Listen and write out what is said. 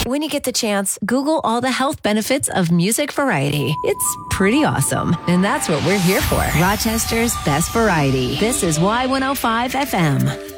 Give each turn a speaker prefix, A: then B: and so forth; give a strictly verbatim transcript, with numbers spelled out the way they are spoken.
A: When you get the chance, Google all the health benefits of music variety. It's pretty awesome. And that's what we're here for. Rochester's best variety. This is Y one oh five F M.